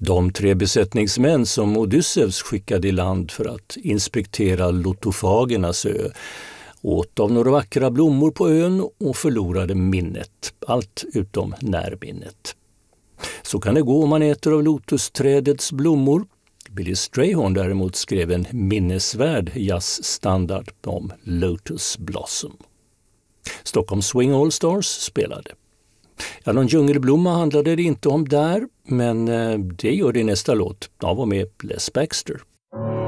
De 3 besättningsmän som Odysseus skickade i land för att inspektera Lotofagernas ö åt av några vackra blommor på ön och förlorade minnet, allt utom närminnet. Så kan det gå om man äter av lotusträdets blommor. Billy Strayhorn däremot skrev en minnesvärd jazzstandard om Lotus Blossom. Stockholm Swing All Stars spelade. Ja, någon djungelblomma handlade det inte om där, men det gör det i nästa låt av och med Les Baxter.